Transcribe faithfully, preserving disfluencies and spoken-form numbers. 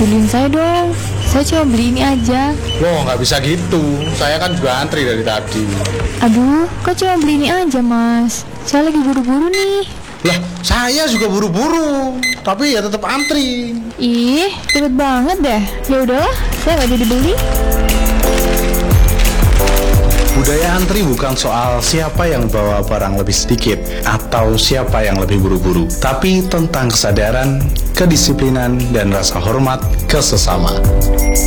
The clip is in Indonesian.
Beliin saya dong. Saya cuma beli ini aja. Loh, nggak bisa gitu. Saya kan juga antri dari tadi. Aduh, kok cuma beli ini aja, Mas? Saya lagi buru-buru nih. Lah, saya juga buru-buru, tapi ya tetap antri. Ih, ribet banget deh. Ya udahlah, saya nggak jadi beli. Budaya antri bukan soal siapa yang bawa barang lebih sedikit atau siapa yang lebih buru-buru, tapi tentang kesadaran, kedisiplinan, dan rasa hormat ke sesama.